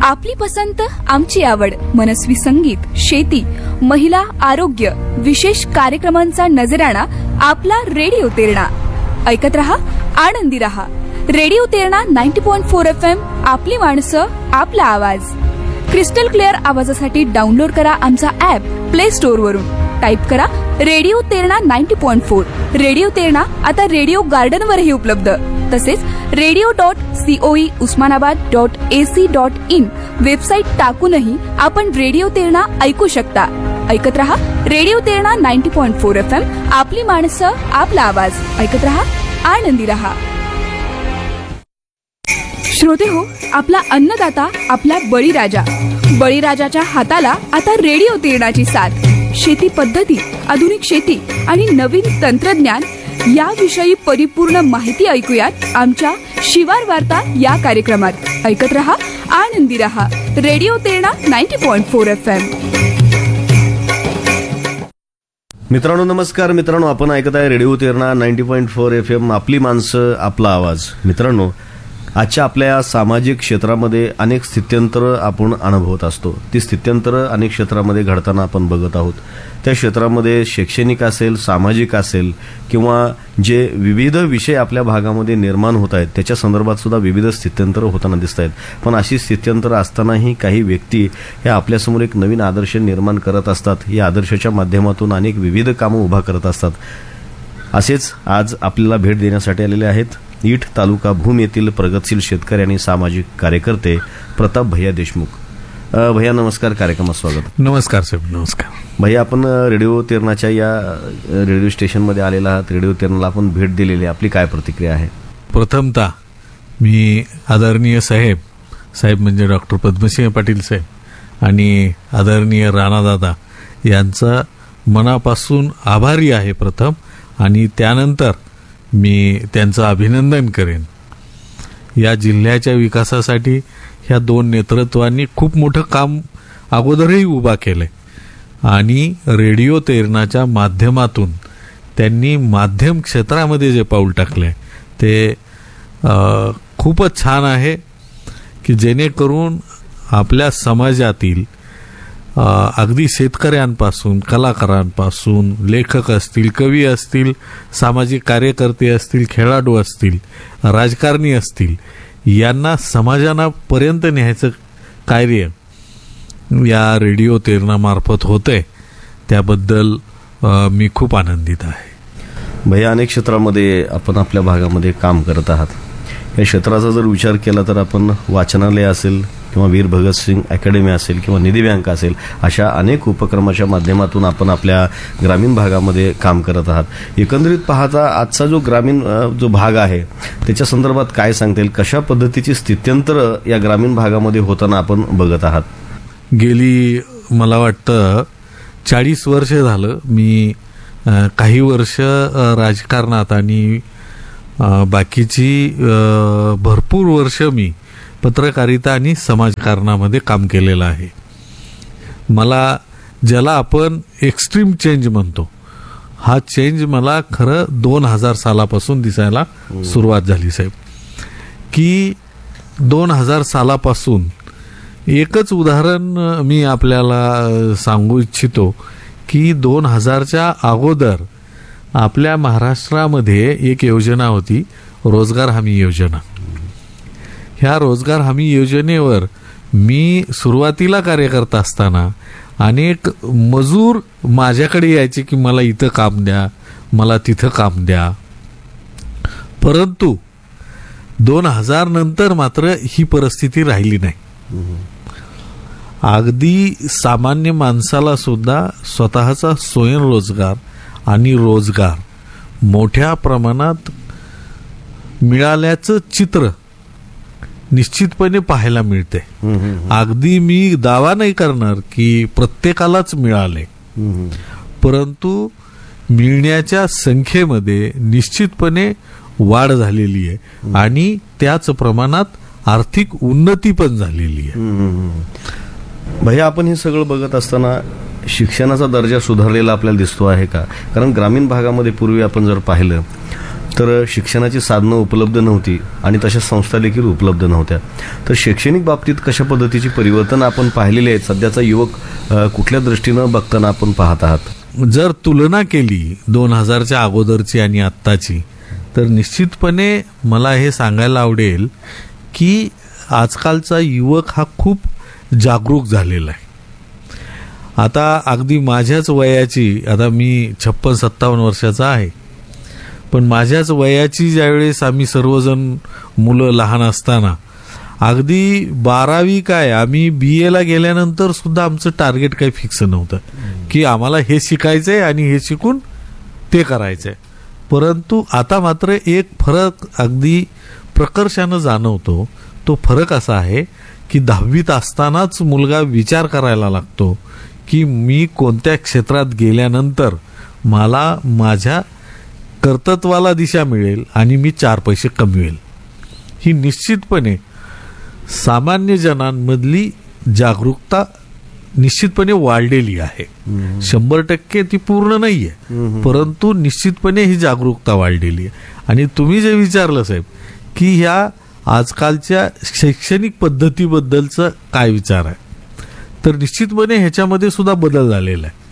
आपली पसंत आमची आवड, मनस्वी संगीत, शेती, महिला, आरोग्य, विशेष कार्यक्रमांचा नजराणा आपला रेडिओ तेरणा. ऐकत रहा, आनंदी रहा. Radio Terna 90.4 FM. आपली माणसं, आपला आवाज. क्रिस्टल क्लिअर आवाजासाठी डाउनलोड करा आमचा ऍप प्ले स्टोअर वरून. टाईप करा रेडिओ तेरणा 90.4. रेडिओ तेरणा आता रेडिओ गार्डन वरही उपलब्ध. तसेच radio.coe usmanabad.ac.in वेबसाईट टाकूनही आपण रेडिओ तेरणा ऐकू शकता. ऐकत रहा रेडिओ तेरणा 90.4 FM. आपली माणसं, आपला आवाज. ऐकत रहा, आनंदी रहा. श्रोते हो, आपला अन्नदाता, आपला बळीराजा. बळीराजाच्या हाताला आता रेडिओ तेरणाची साथ. शेती पद्धती, आधुनिक शेती आणि नवीन तंत्रज्ञान याविषयी परिपूर्ण माहिती ऐकूयात आमच्या शिवार वार्ता या कार्यक्रमात. ऐकत रहा, आनंदी रहा. Radio Terna 90.4 FM. मित्रांनो नमस्कार. मित्रांनो, आपण ऐकत आहे रेडिओ तेरणा 90.4 FM. आपली माणसं, आपला आवाज. मित्रांनो, आजच्या आपल्या सामाजिक क्षेत्रामध्ये अनेक स्थित्यंतरं आपण अनुभवत असतो. ती स्थित्यंतरं अनेक क्षेत्रामध्ये घडताना आपण बघत आहोत. त्या क्षेत्रामध्ये शैक्षणिक असेल, सामाजिक असेल किंवा जे विविध विषय आपल्या भागामध्ये निर्माण होत आहेत त्याच्या संदर्भात सुद्धा विविध स्थित्यंतरं होताना दिसत आहेत. पण अशी स्थित्यंतरं असतानाही काही व्यक्ती हे आपल्यासमोर एक नवीन आदर्श निर्माण करत असतात. या आदर्शाच्या माध्यमातून अनेक विविध कामं उभा करत असतात. असेच आज आपल्याला भेट देण्यासाठी आलेले आहेत ईट तालुका भूम येथील प्रगतशील शेतकरी आणि सामाजिक कार्यकर्ते प्रताप भैया देशमुख. भैया नमस्कार, कार्यक्रमात स्वागत. नमस्कार साहेब. नमस्कार भैया. आपण रेडिओ तेरणाच्या या रेडिओ स्टेशनमध्ये आलेला आहात. रेडिओ तेरणाला आपण भेट दिलेली, आपली काय प्रतिक्रिया आहे? प्रथमतः मी आदरणीय साहेब म्हणजे डॉक्टर पद्मसिंह पाटील साहेब आणि आदरणीय राणादादा यांचा मनापासून आभारी आहे प्रथम, आणि त्यानंतर मी त्यांचं अभिनंदन करेन. या जिल्ह्याच्या विकासासाठी ह्या दोन नेतृत्वांनी खूप मोठं काम अगोदरही उभा केलंय आणि रेडिओ तेरणाच्या माध्यमातून त्यांनी माध्यम क्षेत्रामध्ये जे पाऊल टाकलंय ते खूपच छान आहे, की जेणेकरून आपल्या समाजातील अगदी शेतकऱ्यांपासून, कलाकारांपासून, लेखक असतील, कवी असतील, सामाजिक कार्यकर्ते असतील, खेळाडू असतील, राजकारणी असतील, यांना समाजापर्यंत न्यायचं कार्य या रेडिओ तेरणामार्फत होतंय. त्याबद्दल मी खूप आनंदित आहे. भैया, अनेक क्षेत्रामध्ये आपण आपल्या भागामध्ये काम करत आहात. या क्षेत्राचा जर विचार केला तर आपण वाचनालय असेल किंवा वीर भगतसिंग अकॅडमी असेल किंवा निधी बँक असेल, अशा अनेक उपक्रमाच्या माध्यमातून आपण आपल्या ग्रामीण भागामध्ये काम करत आहात. एकंदरीत पाहता आजचा जो ग्रामीण जो भाग आहे त्याच्या संदर्भात काय सांगता येईल? कशा पद्धतीची स्थित्यंतरं या ग्रामीण भागामध्ये होताना आपण बघत आहात? गेली मला वाटतं 40 वर्ष झालं मी काही वर्ष राजकारणात आणि बाकीची भरपूर वर्ष मी पत्रकारिता आणि समाजकारणामध्ये काम केलेलं आहे. मला ज्याला आपण एक्स्ट्रीम चेंज म्हणतो, हा चेंज मला खरं 2000 सालापासून दिसायला सुरुवात झाली साहेब. की 2000 सालापासून एकच उदाहरण मी आपल्याला सांगू इच्छितो, की 2000च्या अगोदर आपल्या महाराष्ट्रामध्ये एक योजना होती, रोजगार हमी योजना. ह्या रोजगार हमी योजनेवर मी सुरुवातीला कार्य करत असताना अनेक मजूर माझ्याकडे यायचे की मला इथं काम द्या, मला तिथं काम द्या. परंतु 2000 नंतर मात्र ही परिस्थिती राहिली नाही. अगदी सामान्य माणसाला सुद्धा स्वतःचा स्वयंरोजगार आणि रोजगार मोठ्या प्रमाणात मिळाल्याचं चित्र निश्चितपणे पाहायला मिळते. अगदी मी दावा नाही करणार की प्रत्येकालाच मिळाले, परंतु मिळण्याच्या संख्येमध्ये निश्चितपणे वाढ झालेली आहे आणि त्याच प्रमाणात आर्थिक उन्नती पण झालेली आहे. भैया, आपण हे सगळं बघत असताना शिक्षणाचा दर्जा सुधारलेला आपल्याला दिसतो आहे का? कारण ग्रामीण भागामध्ये पूर्वी आपण जर पाहिलं तर शिक्षणाची साधनं उपलब्ध नव्हती आणि तशा संस्था देखील उपलब्ध नव्हत्या. तर शैक्षणिक बाबतीत कशा पद्धतीची परिवर्तन आपण पाहिलेली आहेत, सध्याचा युवक कुठल्या दृष्टीनं बघताना आपण पाहत आहात? जर तुलना केली 2000च्या अगोदरची आणि आत्ताची, तर निश्चितपणे मला हे सांगायला आवडेल की आजकालचा युवक हा खूप जागरूक झालेला आहे. आता अगदी माझ्याच वयाची, आता मी 56-57 वर्षाचा आहे, पण माझ्याच वयाची ज्यावेळेस आम्ही सर्वजण मुलं लहान असताना, अगदी 12वी काय, आम्ही BA ला गेल्यानंतर सुद्धा आमचं टार्गेट काही फिक्स नव्हतं की आम्हाला हे शिकायचंय आणि हे शिकून ते करायचंय. परंतु आता मात्र एक फरक अगदी प्रकर्षानं जाणवतो. तो फरक असा आहे की 10वीत असतानाच मुलगा विचार करायला लागतो की मी कोणत्या क्षेत्रात गेल्यानंतर मला माझ्या कर्तृत्वाला दिशा मिळेल आणि मी 4 पैसे कमवेल. ही निश्चितपणे सामान्य जनांमधली जागरूकता निश्चितपणे वाढलेली आहे. 100% ती पूर्ण नाहीये, परंतु निश्चितपणे ही जागरूकता वाढलेली आहे. आणि तुम्ही जे विचारलं साहेब की ह्या आजकालच्या शैक्षणिक पद्धतीबद्दलचा काय विचार आहे, तर निश्चितपणे ह्याच्यामध्ये सुद्धा बदल झालेला आहे.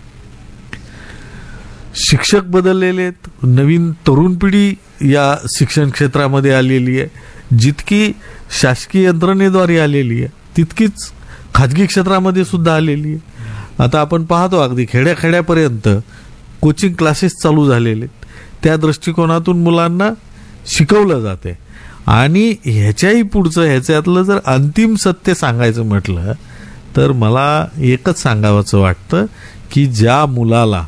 शिक्षक बदललेले आहेत, नवीन तरुण पिढी या शिक्षण क्षेत्रामध्ये आलेली आहे. जितकी शासकीय यंत्रणेद्वारे आलेली आहे तितकीच खाजगी क्षेत्रामध्ये सुद्धा आलेली आहे. आता आपण पाहतो अगदी खेड्याखेड्यापर्यंत कोचिंग क्लासेस चालू झालेले आहेत. त्या दृष्टिकोनातून मुलांना शिकवलं जाते. आणि ह्याच्याही पुढचं, ह्याच्यातलं जर अंतिम सत्य सांगायचं म्हटलं तर मला एकच सांगावंसं वाटतं की ज्या मुलाला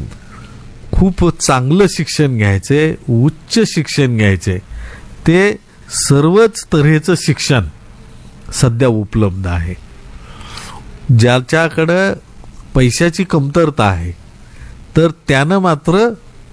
खूप चांगलं शिक्षण घ्यायचे, उच्च शिक्षण घ्यायचे, ते सर्वच तऱ्हेचं शिक्षण सध्या उपलब्ध आहे. ज्याच्याकडं पैशाची कमतरता आहे तर त्यानं मात्र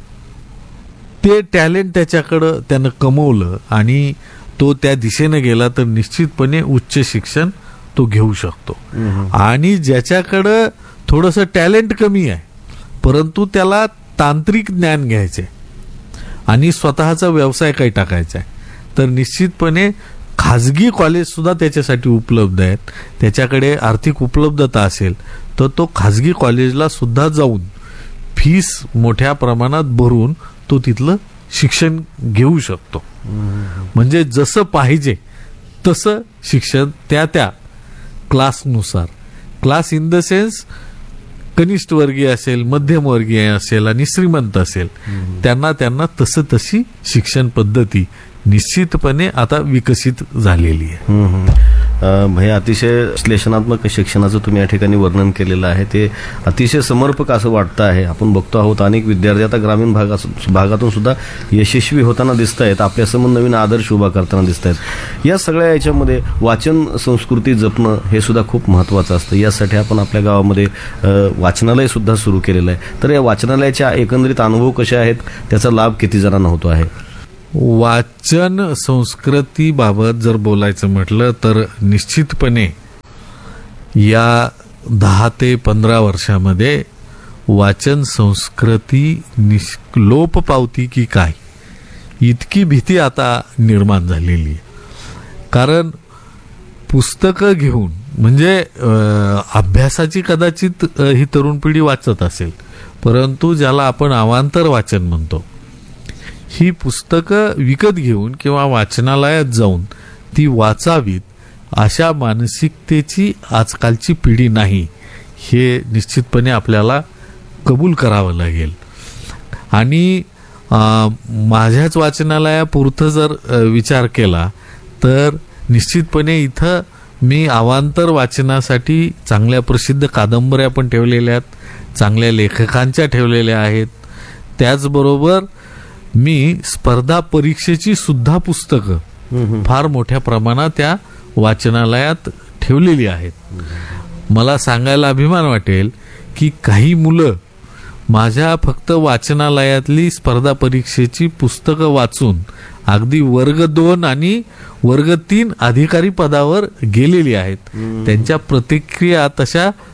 ते टॅलेंट त्याच्याकडं त्यानं कमवलं आणि तो त्या दिशेनं गेला तर निश्चितपणे उच्च शिक्षण तो घेऊ शकतो. आणि ज्याच्याकडं थोडंसं टॅलेंट कमी आहे परंतु त्याला तांत्रिक ज्ञान घ्यायचे आणि स्वतःचा व्यवसाय काही टाकायचा आहे, तर निश्चितपणे खाजगी कॉलेज सुद्धा त्याच्यासाठी उपलब्ध आहेत. त्याच्याकडे आर्थिक उपलब्धता असेल तर तो खाजगी कॉलेजला सुद्धा जाऊन फीस मोठ्या प्रमाणात भरून तो तिथलं शिक्षण घेऊ शकतो. म्हणजे जसं पाहिजे तसं शिक्षण त्या क्लासनुसार, क्लास इन द सेन्स कनिष्ठ वर्गीय असेल, मध्यमवर्गीय असेल आणि श्रीमंत असेल, त्यांना तशी शिक्षण पद्धती निश्चितपणे आता विकसित झालेली आहे. हे अतिशय विश्लेषणात्मक शिक्षणाचं तुम्ही या ठिकाणी वर्णन केलेलं आहे. ते अतिशय समर्पक असं वाटतं आहे. आपण बघतो आहोत अनेक विद्यार्थी आता ग्रामीण भागातून सुद्धा यशस्वी होताना दिसत आहेत, आपल्यासमोर नवीन आदर्श उभा करताना दिसत आहेत. या सगळ्या याच्यामध्ये वाचन संस्कृती जपणं हे सुद्धा खूप महत्त्वाचं असतं. यासाठी आपण आपल्या गावामध्ये वाचनालय सुद्धा सुरू केलेलं आहे. तर या वाचनालयाच्या एकंदरीत अनुभव कसे आहेत, त्याचा लाभ किती जणांना होतो आहे? वाचन संस्कृतीबाबत जर बोलायचं म्हटलं तर निश्चितपणे या 10 ते 15 वर्षामध्ये वाचन संस्कृती लोप पावती की काय इतकी भीती आता निर्माण झालेली आहे. कारण पुस्तकं घेऊन म्हणजे अभ्यासाची कदाचित ही तरुण पिढी वाचत असेल, परंतु ज्याला आपण अवांतर वाचन म्हणतो, ही पुस्तकं विकत घेऊन किंवा वाचनालयात जाऊन ती वाचावीत अशा मानसिकतेची आजकालची पिढी नाही, हे निश्चितपणे आपल्याला कबूल करावं लागेल. आणि माझ्याच वाचनालयापुरतं जर विचार केला तर निश्चितपणे इथं मी अवांतर वाचनासाठी चांगल्या प्रसिद्ध कादंबऱ्या पण ठेवलेल्या आहेत, चांगल्या लेखकांच्या ठेवलेल्या आहेत. त्याचबरोबर मी स्पर्धा परीक्षेची सुद्धा पुस्तकं फार मोठ्या प्रमाणात त्या वाचनालयात ठेवलेली आहेत. मला सांगायला अभिमान वाटेल की काही मुलं माझ्या फक्त वाचनालयातली स्पर्धा परीक्षेची पुस्तकं वाचून अगदी वर्ग 2 आणि वर्ग 3 अधिकारी पदावर गेलेली आहेत. त्यांच्या प्रतिक्रिया तशा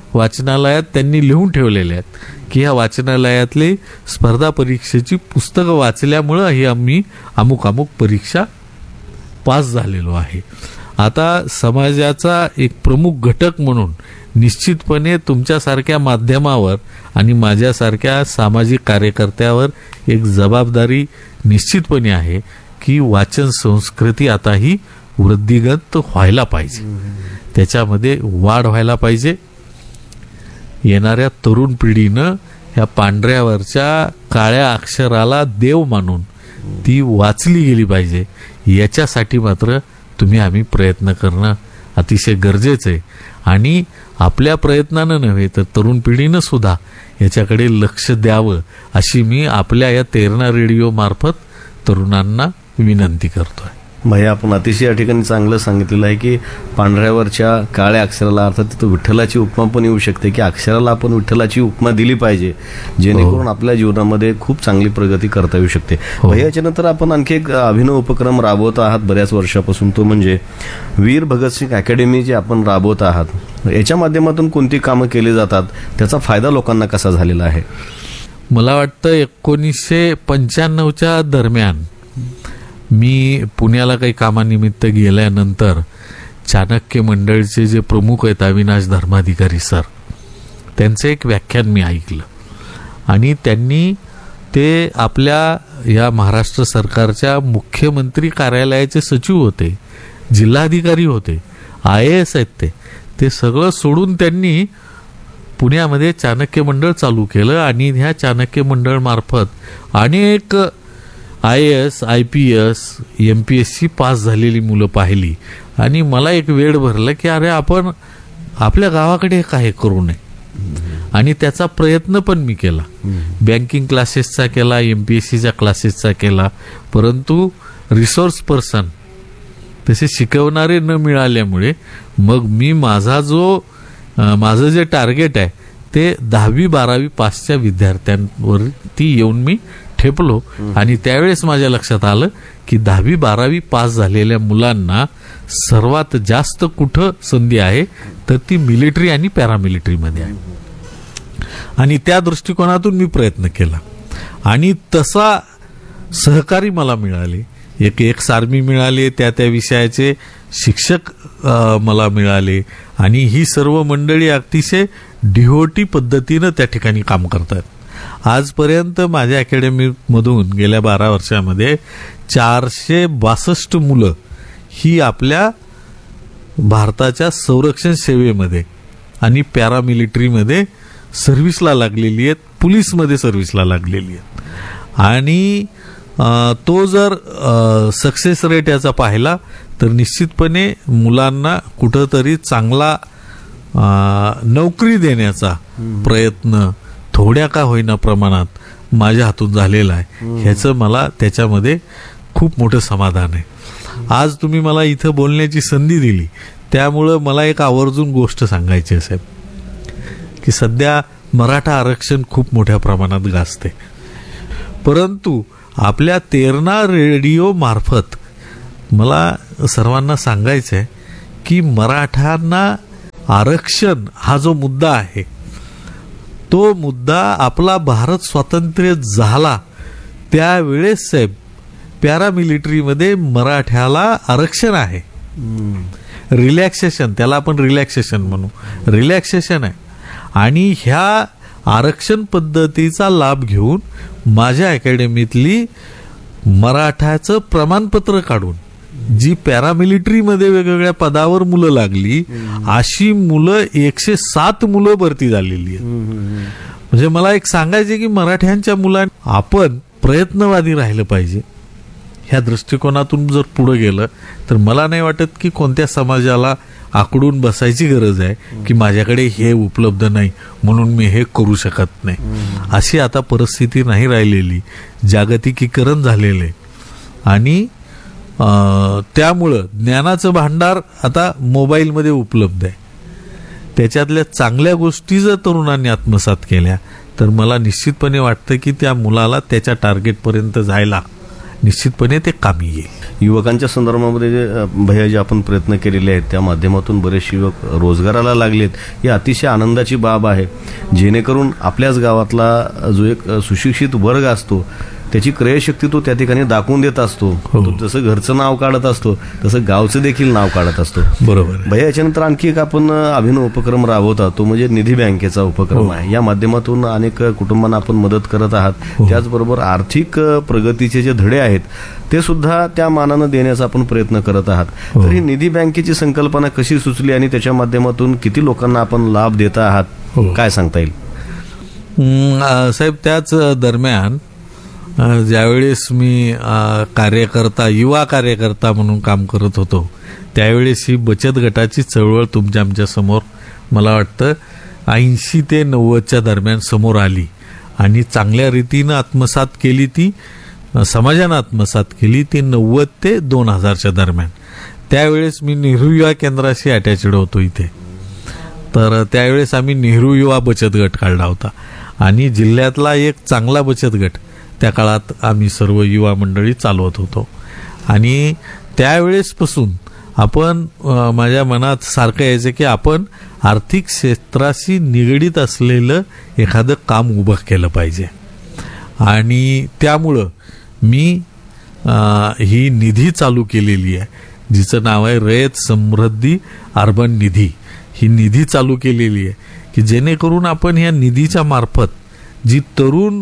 वाचनालयात त्यांनी लिहून ठेवलेले आहेत की ह्या वाचनालयातले स्पर्धा परीक्षेची पुस्तकं वाचल्यामुळं ही आम्ही अमुक अमुक परीक्षा पास झालेलो आहे. आता समाजाचा एक प्रमुख घटक म्हणून निश्चितपणे तुमच्यासारख्या माध्यमावर आणि माझ्यासारख्या सामाजिक कार्यकर्त्यावर एक जबाबदारी निश्चितपणे आहे की वाचन संस्कृती आता ही वृद्धिगत व्हायला पाहिजे, त्याच्यामध्ये वाढ व्हायला पाहिजे. येणाऱ्या तरुण पिढीनं ह्या पांढऱ्यावरच्या काळ्या अक्षराला देव मानून ती वाचली गेली पाहिजे. याच्यासाठी मात्र आम्ही प्रयत्न करणं अतिशय गरजेचं आहे. आणि आपल्या प्रयत्नानं नव्हे तर तरुण पिढीनं सुद्धा याच्याकडे लक्ष द्यावं अशी मी आपल्या या तेरणा रेडिओ मार्फत तरुणांना विनंती करतोय. भैया, आपण अतिशय या ठिकाणी चांगलं सांगितलेलं आहे की पांढऱ्यावरच्या काळ्या अक्षराला अर्थात तिथं विठ्ठलाची उपमा पण येऊ शकते की अक्षराला आपण विठ्ठलाची उपमा दिली पाहिजे जेणेकरून आपल्या जीवनामध्ये खूप चांगली प्रगती करता येऊ शकते. भैया, याच्यानंतर आपण आणखी एक अभिनव उपक्रम राबवत आहात बऱ्याच वर्षापासून, तो म्हणजे वीर भगतसिंग अकॅडमी जे आपण राबवत आहात. याच्या माध्यमातून कोणती कामं केली जातात, त्याचा फायदा लोकांना कसा झालेला आहे? मला वाटतं 1995च्या दरम्यान मी पुण्याला काही कामानिमित्त गेल्यानंतर चाणक्य मंडळचे जे प्रमुख आहेत अविनाश धर्माधिकारी सर, त्यांचं एक व्याख्यान मी ऐकलं आणि त्यांनी ते आपल्या या महाराष्ट्र सरकारच्या मुख्यमंत्री कार्यालयाचे सचिव होते, जिल्हाधिकारी होते, IAS आहेत, ते सगळं सोडून त्यांनी पुण्यामध्ये चाणक्य मंडळ चालू केलं आणि ह्या चाणक्य मंडळ मार्फत अनेक IAS, IPS, MPSC पास झालेली मुलं पाहिली आणि मला एक वेळ भरलं की अरे आपण आपल्या गावाकडे काय करू नये. आणि त्याचा प्रयत्न पण मी केला, बँकिंग क्लासेसचा केला, MPSCच्या क्लासेसचा केला, परंतु रिसोर्स पर्सन तसे शिकवणारे न मिळाल्यामुळे मग मी माझं जे टार्गेट आहे ते 10वी-12वी पासच्या विद्यार्थ्यांवरती येऊन मी ठेपलो. आणि त्यावेळेस माझ्या लक्षात आलं की 10वी-12वी पास झालेल्या मुलांना सर्वात जास्त कुठं संधी आहे तर ती मिलिटरी आणि पॅरामिलिटरीमध्ये आहे. आणि त्या दृष्टिकोनातून मी प्रयत्न केला आणि तसा सहकारी मला मिळाले. एक आर्मी मिळाले, त्या विषयाचे शिक्षक मला मिळाले आणि ही सर्व मंडळी अतिशय DOT पद्धतीनं त्या ठिकाणी काम करतात. आजपर्यंत माझ्या अकॅडमीमधून गेल्या 12 वर्षामध्ये 462 मुलं ही आपल्या भारताच्या संरक्षण सेवेमध्ये आणि पॅरामिलिटरीमध्ये सर्व्हिसला लागलेली आहेत, पोलीसमध्ये सर्व्हिसला लागलेली आहेत. आणि तो जर सक्सेस रेट याचा पाहिला तर निश्चितपणे मुलांना कुठंतरी चांगला नोकरी देण्याचा प्रयत्न थोड्या का होईना प्रमाणात माझ्या हातून झालेला आहे. ह्याचं मला त्याच्यामध्ये खूप मोठं समाधान आहे. आज तुम्ही मला इथं बोलण्याची संधी दिली त्यामुळं मला एक आवर्जून गोष्ट सांगायची असेल की सध्या मराठा आरक्षण खूप मोठ्या प्रमाणात गाजते, परंतु आपल्या तेरणा रेडिओ मार्फत मला सर्वांना सांगायचं आहे की मराठ्यांना आरक्षण हा जो मुद्दा आहे तो मुद्दा आपला भारत स्वातंत्र्य झाला त्यावेळेस साहेब पॅरामिलिटरीमध्ये मराठ्याला आरक्षण आहे. रिलॅक्सेशन, त्याला आपण रिलॅक्सेशन म्हणू, रिलॅक्सेशन आहे. आणि ह्या आरक्षण पद्धतीचा लाभ घेऊन माझ्या अकॅडमीतली मराठाचं प्रमाणपत्र काढून जी पॅरामिलिटरीमध्ये वेगवेगळ्या पदावर मुलं लागली अशी मुलं 107 मुलं भरती झालेली आहेत. म्हणजे मला एक सांगायचे की मराठ्यांच्या मुलांनी आपण प्रयत्नवादी राहिलं पाहिजे. ह्या दृष्टिकोनातून जर पुढे गेलं तर मला नाही वाटत की कोणत्या समाजाला आकडून बसायची गरज आहे की माझ्याकडे हे उपलब्ध नाही म्हणून मी हे करू शकत नाही. अशी आता परिस्थिती नाही राहिलेली, जागतिकीकरण झालेले आणि त्यामुळं ज्ञानाचं भांडार आता मोबाईलमध्ये उपलब्ध आहे. त्याच्यातल्या चांगल्या गोष्टी जर तरुणांनी आत्मसात केल्या तर मला निश्चितपणे वाटतं की त्या मुलाला त्याच्या टार्गेटपर्यंत जायला निश्चितपणे ते कामी येईल. युवकांच्या संदर्भामध्ये जे भैया जे आपण प्रयत्न केलेले आहेत त्या माध्यमातून बरेचसे युवक रोजगाराला लागलेत, ही अतिशय आनंदाची बाब आहे. जेणेकरून आपल्याच गावातला जो एक सुशिक्षित वर्ग असतो त्याची क्रयशक्ती तो त्या ठिकाणी दाखवून देत असतो. तो जसं घरचं नाव काढत असतो तसं गावचं देखील नाव काढत असतो. बरोबर. भैया, याच्यानंतर आणखी एक आपण अभिनव उपक्रम राबवतात, तो म्हणजे निधी बँकेचा उपक्रम आहे. या माध्यमातून अनेक कुटुंबांना आपण मदत करत आहात. त्याचबरोबर आर्थिक प्रगतीचे जे धडे आहेत ते सुद्धा त्या मानानं देण्याचा आपण प्रयत्न करत आहात. तर ही निधी बँकेची संकल्पना कशी सुचली आणि त्याच्या माध्यमातून किती लोकांना आपण लाभ देता आहात, काय सांगता येईल? साहेब, त्याच दरम्यान ज्यावेळेस मी युवा कार्यकर्ता म्हणून काम करत होतो त्यावेळेस ही बचत गटाची चळवळ तुमच्या आमच्या समोर मला वाटतं 80 ते 90च्या दरम्यान समोर आली आणि चांगल्या रीतीनं आत्मसात केली, ती समाजानं आत्मसात केली ती 90 ते 2000च्या दरम्यान. त्यावेळेस मी नेहरू युवा केंद्राशी अटॅचड होतो इथे. तर त्यावेळेस आम्ही नेहरू युवा बचत गट काढला होता आणि जिल्ह्यातला एक चांगला बचत गट त्या काळात आम्ही सर्व युवा मंडळी चालवत होतो. आणि त्यावेळेसपासून आपण माझ्या मनात सारखं यायचं की आपण आर्थिक क्षेत्राशी निगडीत असलेलं एखादं काम उभं केलं पाहिजे. आणि त्यामुळं मी ही निधी चालू केलेली आहे जिचं नाव आहे रयत समृद्धी अर्बन निधी. ही निधी चालू केलेली आहे की जेणेकरून आपण ह्या निधीच्या मार्फत जी तरुण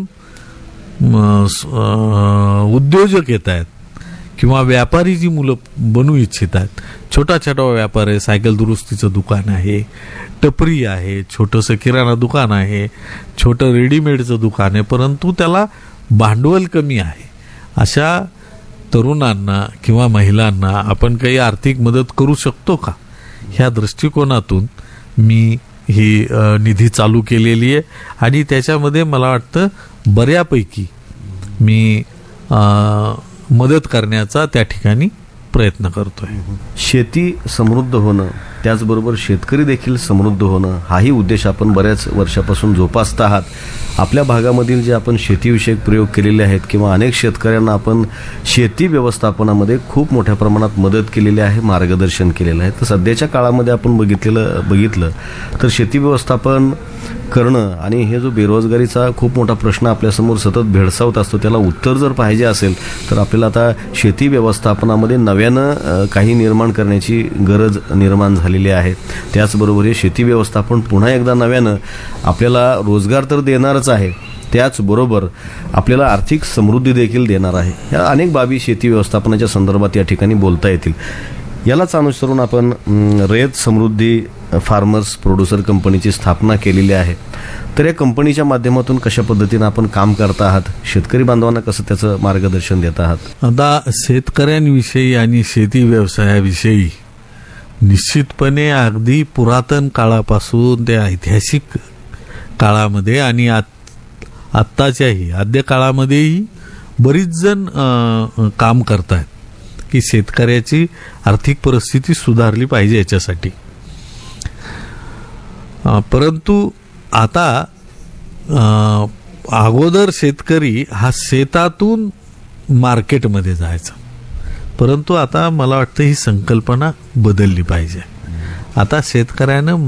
उद्योजक येत आहेत किंवा व्यापारी जी मुलं बनू इच्छित आहेत, छोटा छोटा व्यापार आहे, सायकल दुरुस्तीचं दुकान आहे, टपरी आहे, छोटंसं किराणा दुकान आहे, छोटं रेडीमेडचं दुकान आहे, परंतु त्याला भांडवल कमी आहे, अशा तरुणांना किंवा महिलांना आपण काही आर्थिक मदत करू शकतो का, ह्या दृष्टिकोनातून मी ही निधी चालू केलेली आहे. आणि त्याच्यामध्ये मला वाटतं बऱ्यापैकी मी मदत करण्याचा त्या ठिकाणी प्रयत्न करतोय. शेती समृद्ध होणं, त्याचबरोबर शेतकरी देखील समृद्ध होणं, हाही उद्देश आपण बऱ्याच वर्षापासून जोपासत आहात. आपल्या भागामधील जे आपण शेतीविषयक प्रयोग केलेले आहेत किंवा अनेक शेतकऱ्यांना आपण शेती व्यवस्थापनामध्ये खूप मोठ्या प्रमाणात मदत केलेली आहे, मार्गदर्शन केलेलं आहे. तर सध्याच्या काळामध्ये आपण बघितलं तर शेती व्यवस्थापन करणं आणि हे जो बेरोजगारीचा खूप मोठा प्रश्न आपल्यासमोर सतत भेडसावत असतो, त्याला उत्तर जर पाहिजे असेल तर आपल्याला आता शेती व्यवस्थापनामध्ये नव्यानं काही निर्माण करण्याची गरज निर्माण झालेली आहे. त्याचबरोबर हे शेती व्यवस्थापन पुन्हा एकदा नव्यानं आपल्याला रोजगार तर देणारच आहे, त्याचबरोबर आपल्याला आर्थिक समृद्धी देखील देणार आहे. या अनेक बाबी शेती व्यवस्थापनाच्या संदर्भात या ठिकाणी बोलता येतील. यालाच अनुसरून आपण रयत समृद्धी फार्मर्स प्रोड्युसर कंपनीची स्थापना केलेली आहे. तर या कंपनीच्या माध्यमातून कशा पद्धतीनं आपण काम करता आहात, शेतकरी बांधवांना कसं त्याचं मार्गदर्शन देत आहात? आता शेतकऱ्यांविषयी आणि शेती व्यवसायाविषयी निश्चितपणे अगदी पुरातन काळापासून ते ऐतिहासिक काळामध्ये आणि आत्ताच्याही आद्य काळामध्येही बरीच जण काम करत आहेत की शेतकऱ्याची आर्थिक परिस्थिती सुधारली पाहिजे याच्यासाठी. परंतु आता अगोदर शेतकरी हा शेतातून मार्केटमध्ये जायचा, परंतु आता मला वाटतं ही संकल्पना बदलली पाहिजे. आता शेतकऱ्यानं